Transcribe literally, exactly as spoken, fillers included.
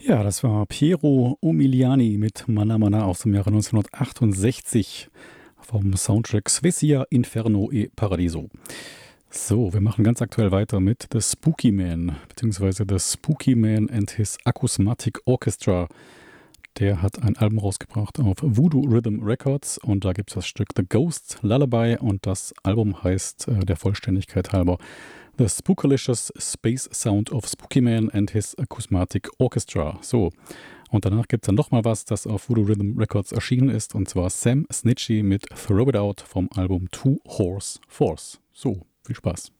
Ja, das war Piero Umiliani mit Mana Mana aus dem Jahre neunzehnhundertachtundsechzig vom Soundtrack Svezia Inferno e Paradiso. So, wir machen ganz aktuell weiter mit The Spooky Man, beziehungsweise The Spooky Man and His Acousmatic Orchestra. Der hat ein Album rausgebracht auf Voodoo Rhythm Records und da gibt es das Stück The Ghost Lullaby und das Album heißt äh, der Vollständigkeit halber The Spookalicious Space Sound of Spooky Man and His Acousmatic Orchestra. So, und danach gibt es dann nochmal was, das auf Voodoo Rhythm Records erschienen ist, und zwar Sam Snitchy mit Throw It Out vom Album Two Horse Force. So, viel Spaß.